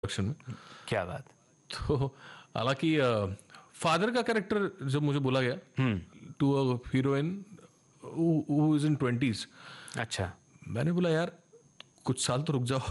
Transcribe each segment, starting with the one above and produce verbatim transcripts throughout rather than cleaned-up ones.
Production में। क्या बात। तो हालांकि फादर का कैरेक्टर जब मुझे बोला गया to a heroine who is in twenties, अच्छा। मैंने बोला यार कुछ साल तो रुक जाओ।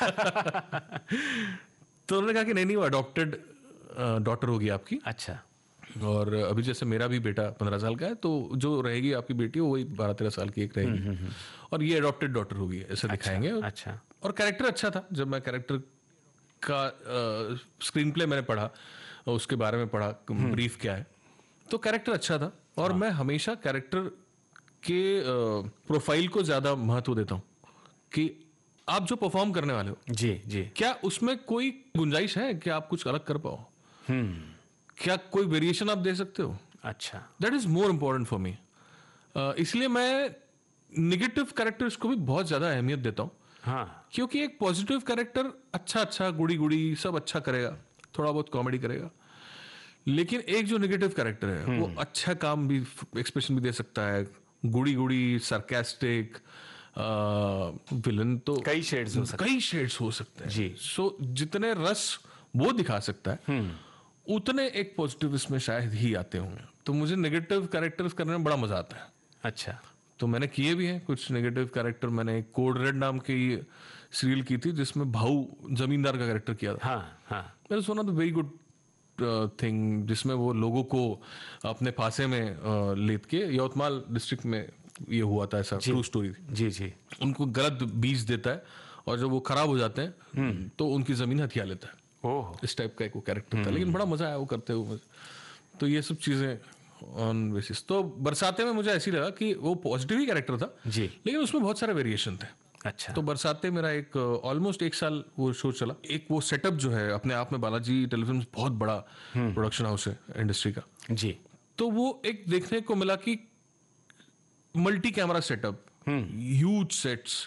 तो उन्होंने कहा कि नहीं नहीं वो अडॉप्टेड डॉटर होगी आपकी। अच्छा। और अभी जैसे मेरा भी बेटा पंद्रह साल का है, तो जो रहेगी आपकी बेटी वही बारह तेरह साल की एक रहेगी, और ये अडॉप्टेड डॉटर होगी, ऐसे दिखाएंगे। अच्छा। और कैरेक्टर अच्छा था। जब मैं कैरेक्टर का स्क्रीन प्ले मैंने पढ़ा, उसके बारे में पढ़ा ब्रीफ क्या है, तो कैरेक्टर अच्छा था। और मैं हमेशा कैरेक्टर के प्रोफाइल को ज्यादा महत्व देता हूँ कि आप जो परफॉर्म करने वाले हो, जी जी, क्या उसमें कोई गुंजाइश है कि आप कुछ अलग कर पाओ, क्या कोई वेरिएशन आप दे सकते हो। अच्छा। That is more important for me. इसलिए मैं निगेटिव कैरेक्टर्स को भी बहुत ज्यादा अहमियत देता हूँ। हाँ, क्योंकि एक पॉजिटिव कैरेक्टर अच्छा अच्छा गुड़ी गुड़ी सब अच्छा करेगा, थोड़ा बहुत कॉमेडी करेगा, लेकिन एक जो नेगेटिव कैरेक्टर है वो अच्छा काम भी, एक्सप्रेशन भी दे सकता है, गुड़ी गुड़ी सरकास्टिक विलन, तो कई शेड्स हो सकते कई शेड्स हो सकते हैं जी। सो जितने रस वो दिखा सकता है उतने एक पॉजिटिव इसमें शायद ही आते होंगे। तो मुझे नेगेटिव कैरेक्टर्स करने में बड़ा मजा आता है। अच्छा। तो मैंने किए भी हैं कुछ नेगेटिव कैरेक्टर। मैंने कोड रेड नाम की सीरियल की थी जिसमें भाऊ जमींदार का कैरेक्टर किया था। हाँ हाँ। मैंने सुना तो वेरी गुड थिंग, जिसमें वो लोगों को अपने फांसे में uh, लेत के, यवतमाल डिस्ट्रिक्ट में ये हुआ था, ऐसा ट्रू स्टोरी। जी जी। उनको गलत बीज देता है और जब वो खराब हो जाते हैं तो उनकी जमीन हथिया लेता है। ओह, इस टाइप का एक वो कैरेक्टर था, लेकिन बड़ा मजा आया वो करते हुए। तो ये सब चीजें ऑन बेसिस। तो बरसाते में मुझे ऐसी लगा कि वो पॉजिटिव ही कैरेक्टर था जी, लेकिन उसमें बहुत सारे वेरिएशन थे। अच्छा। तो बरसाते मेरा एक ऑलमोस्ट एक साल वो शो चला। एक वो सेटअप जो है अपने आप में, बालाजी टेलीफिल्म बहुत बड़ा प्रोडक्शन हाउस है इंडस्ट्री का, जी। तो वो एक देखने को मिला कि multi camera setup, huge sets,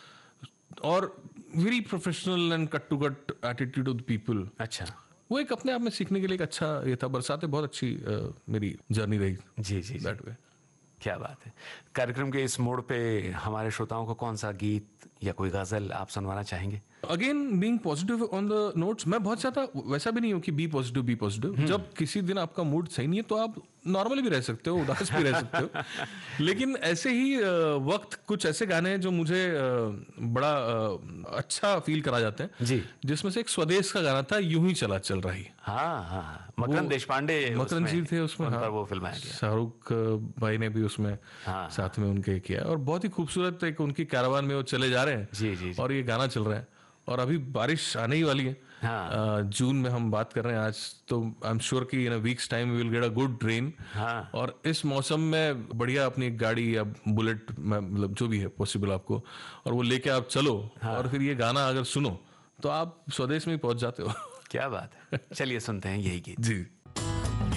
और very professional and cut to cut attitude of the people. अच्छा। वो एक अपने आप में सीखने के लिए एक अच्छा ये था। बरसातें बहुत अच्छी uh, मेरी जर्नी रही। जी जी, दैट वे। क्या बात है। कार्यक्रम के इस मोड़ पे हमारे श्रोताओं को कौन सा गीत या कोई गजल आप सुनवाना चाहेंगे? Again being positive on the notes, मैं बहुत ज्यादा वैसा भी नहीं हूँ कि बी पॉजिटिव बी पॉजिटिव। जब किसी दिन आपका मूड सही नहीं है तो आप नॉर्मली भी रह सकते हो, उदास भी रह सकते हो। लेकिन ऐसे ही वक्त कुछ ऐसे गाने हैं जो मुझे बड़ा अच्छा फील करा जाते हैं जी, जिसमें से एक स्वदेश का गाना था, यूं ही चला चल रही। हाँ हाँ, मकरंद देशपांडे, मकरंद जी थे उसमें, उन हाँ, पर वो फिल्माया गया। शाहरुख भाई ने भी उसमें हाँ, साथ में उनके किया, और बहुत ही खूबसूरत एक उनकी कैरावान में वो चले जा रहे हैं। जी जी जी। और ये गाना चल रहा है, और अभी बारिश आने ही वाली है। हाँ। जून में हम बात कर रहे हैं आज, तो आई एम श्योर कि इन अ weeks time we will get a good rain. हाँ। और इस मौसम में बढ़िया अपनी गाड़ी या बुलेट, मतलब जो भी है पॉसिबल आपको, और वो लेके आप चलो। हाँ। और फिर ये गाना अगर सुनो तो आप स्वदेश में ही पहुंच जाते हो। क्या बात है। चलिए सुनते हैं यही गीत। जी।